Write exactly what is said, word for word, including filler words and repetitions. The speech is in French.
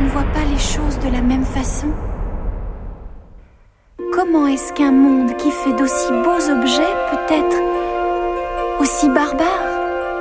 ne voit pas les choses de la même façon? Comment est-ce qu'un monde qui fait d'aussi beaux objets peut être aussi barbare?